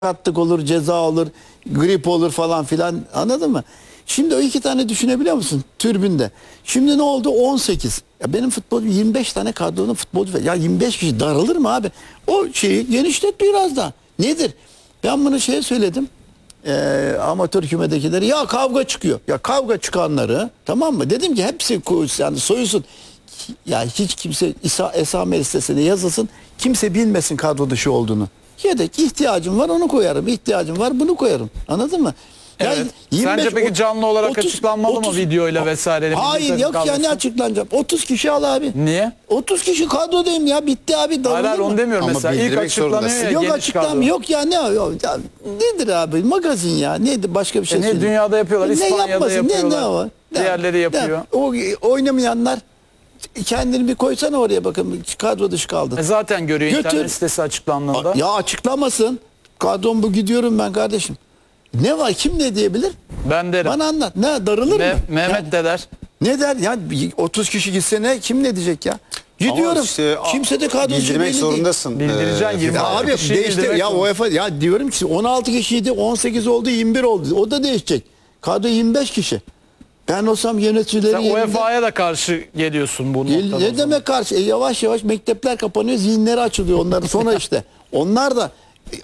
sakatlık olur, ceza olur, grip olur falan filan, anladın mı? Şimdi o iki tane düşünebiliyor musun tribünde? Şimdi ne oldu? 18. Ya benim futbolcu 25 tane kadronun futbolcu var. Ya 25 kişi daralır mı abi? O şeyi genişlet biraz da. Nedir? Ben bunu söyledim. Amatör kümedekileri, ya kavga çıkıyor. Ya kavga çıkanları, tamam mı? Dedim ki hepsi yani soyulsun. Ya hiç kimse esame listesine yazılsın. Kimse bilmesin kadro dışı olduğunu. Yedek ihtiyacım var, onu koyarım. İhtiyacım var, bunu koyarım. Anladın mı? Evet. Ya 25, Sence peki canlı olarak 30, açıklanmalı 30, mı videoyla vesaire? Hayır, yok ya, ne açıklanacak? 30 kişi al abi. Niye? 30 kişi kadrodayım ya, bitti abi. Hayır, onu demiyorum. Ama Mesela ilk bildirmek açıklanıyor zorundasın. ya, Yok geniş açıklam kadro. yok ya, nedir abi, magazin ya, nedir, başka bir şey söyleyeyim. Dünyada yapıyorlar, İspanya'da yapıyorlar. Ne var? Diğerleri yapıyor. O oynamayanlar kendini bir koysana oraya, bakın kadro dışı kaldı. Zaten görüyor Götür. internet sitesi açıklandığında. Ya açıklamasın. Kadrom bu, gidiyorum ben kardeşim. Ne var, kim ne diyebilir? Ben derim. Bana anlat. Ne darılır mı? Mehmet Yani, de der. ne der? Yani 30 kişi gitse ne, kim ne diyecek ya? Gidiyorum. Işte, kimse de kadro dışı bildirmek belli değil. zorundasın. Bildireceksin, 20 Ya abi kişiyi değişti bildirmek ya, zorunda. UEFA ya, diyorum ki 16 kişiydi, 18 oldu, 21 oldu. O da değişecek. Kadro 25 kişi. Ben olsam yöneticileri Sen yerinde... UEFA'ya da karşı geliyorsun bu noktada. Ne demek karşı? Yavaş yavaş mektepler kapanıyor, zihinleri açılıyor onların, sonra işte. Onlar da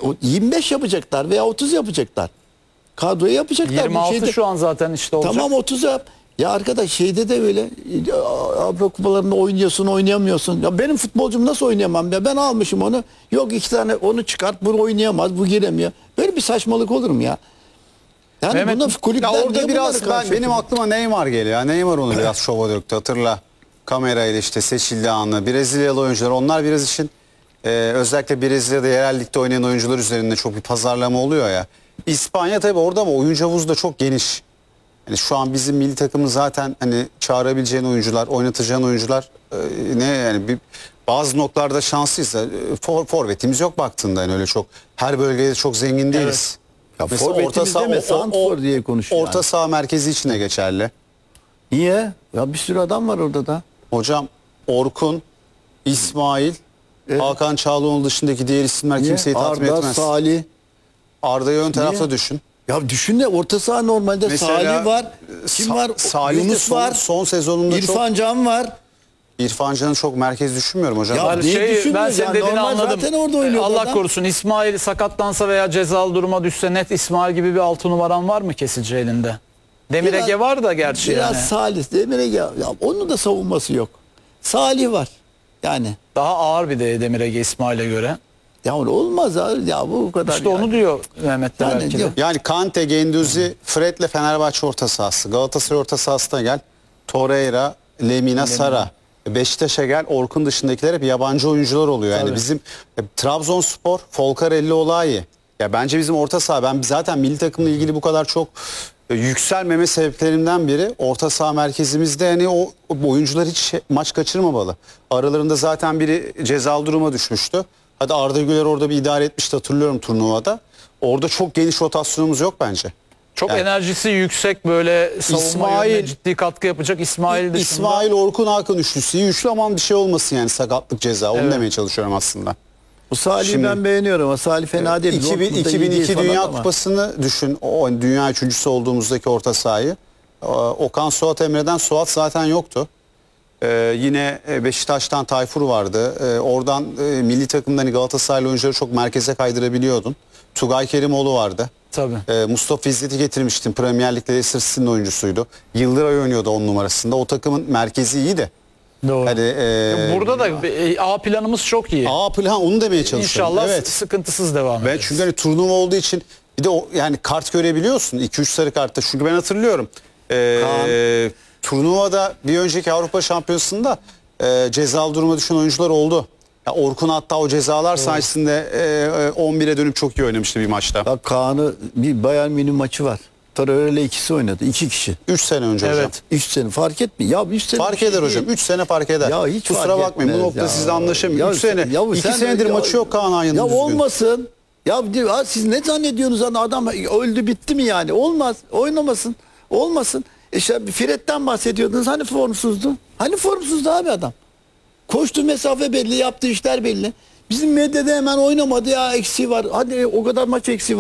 25 yapacaklar veya 30 yapacaklar. Kadroyu yapacaklar. 26 şu an zaten işte olacak. Tamam, 30 yap. Ya arkadaş, şeyde de öyle. Avrupa kupalarında oynuyorsun, oynayamıyorsun. Ya benim futbolcum nasıl oynayamam ya? Ben almışım onu. Yok, iki tane onu çıkart, bunu oynayamaz, bu giremiyor. Böyle bir saçmalık olur mu ya? Yani Mehmet, bunda kulüpler Ya orada niye biraz bunlara karşı benim yapıyor? aklıma Neymar geliyor. Ya Neymar onu biraz şova döktü, hatırla. Kamerayla işte seçildi anı. Brezilyalı oyuncular, onlar biraz için özellikle Brezilya'da yerel ligde oynayan oyuncular üzerinde çok bir pazarlama oluyor ya. İspanya tabii orada ama oyuncu havuzu da çok geniş. Yani şu an bizim milli takımın zaten hani çağırabileceğin oyuncular, oynatacağın oyuncular ne yani bazı noktalarda şanslıyız. Forvetimiz yok baktığında, yani öyle çok her bölgede çok zengin değiliz. Ya Mesela forvetimiz deme, santrfor diye konuşuyor. Orta saha merkezi için de geçerli. Niye? Ya bir sürü adam var orada da. Hocam Orkun, İsmail, Evet. Hakan Çalhanoğlu dışındaki diğer isimler Niye? kimseyi tatmin Arda, etmez. Salih. Arda'yı ön tarafta Niye? düşün. Ya düşün de, orta saha normalde Mesela, Salih var. Kim var? Salih de Yunus var. son sezonunda İrfan Can var. İrfan Can'ı çok merkez düşünmüyorum hocam. Ya Yani niye ben düşünmüyoruz senin ya? dediğini Normal anladım. zaten orada oynuyor Allah adam. korusun, İsmail sakatlansa veya cezalı duruma düşse net İsmail gibi bir 6 numaran var mı kesici elinde? Demir Biraz- Ege var da gerçi Biraz yani. Salih, Demir Ege, ya onun da savunması yok. Salih var. Yani Daha ağır bir de Demir Ege İsmail'e göre. ya olmaz abi ya, bu kadar. İşte yani. onu diyor Mehmet de Yani belki de. yok. Yani Kante, Genduzi, Fred'le Fenerbahçe orta sahası. Galatasaray orta sahasına gel. Torreira, Lemina, Sara. Beşiktaş'a gel. Orkun dışındakiler hep yabancı oyuncular oluyor. Yani Tabii. bizim Trabzonspor, Folcarelli Olayi. Ya bence bizim orta saha, ben zaten milli takımla ilgili bu kadar çok yükselmeme sebeplerimden biri orta saha merkezimizde, yani o oyuncular hiç maç kaçırmamalı. Aralarında zaten biri cezalı duruma düşmüştü. Hadi Arda Güler orada bir idare etmişti, hatırlıyorum turnuvada. Orada çok geniş rotasyonumuz yok bence. Çok Yani- enerjisi yüksek, böyle savunma yönüne ciddi katkı yapacak İsmail dışında. İsmail, Orkun, Hakan üçlüsü iyi üçlü, aman bir şey olmasın yani, sakatlık, ceza, onu Evet. demeye çalışıyorum aslında. Bu Salih'i Şimdi- ben beğeniyorum ama Salih fena değil. 2002 falan Dünya ama. Kupası'nı düşün. O dünya üçüncüsü olduğumuzdaki orta sahayı. Okan, Suat Emre'den, Suat zaten yoktu. Yine Beşiktaş'tan Tayfur vardı. Oradan milli takımdan hani Galatasaraylı oyuncuları çok merkeze kaydırabiliyordun. Tugay Kerimoğlu vardı. Tabii. Mustafa İzzet'i getirmiştin. Premier Lig'de Leicester City'nin oyuncusuydu. Yıldıray oynuyordu 10 numarasında. O takımın merkezi iyiydi. Doğru. Hani, Burada da A planımız çok iyi. onu demeye çalışıyorum. İnşallah Evet. sıkıntısız devam Ben ederiz. çünkü hani turnuva olduğu için bir de yani kart görebiliyorsun. 2-3 sarı kartta. Çünkü ben hatırlıyorum. Turnuvada bir önceki Avrupa Şampiyonası'nda cezalı duruma düşen oyuncular oldu. Ya Orkun hatta o cezalar sayesinde 11'e dönüp çok iyi oynamıştı bir maçta. Bak Kaan'ı, bir Bayern Münih maçı var. Torreira ikisi oynadı. 2 kişi. 3 sene önce hocam. Evet. 3 sene fark etmiyor. Ya 3 sene Fark bir şey eder değil. hocam. 3 sene fark eder. Ya hiç Kusura fark bakmayın, bu etmez noktada ya. sizle anlaşamıyorum. 3 sene. Ya 2 sen- senedir ya- maçı yok Kaan Ayhan'ın Ya düzgün. olmasın. Ya diyor, siz ne zannediyorsunuz, hani adam öldü bitti mi yani? Olmaz. Oynamasın. Olmasın. İşte Fred'den bahsediyordunuz. Hani formsuzdu? Hani formsuzdu abi adam? Koştuğu mesafe belli, yaptığı işler belli. Bizim medyada hemen oynamadı ya, eksiği var. Hadi o kadar maç eksiği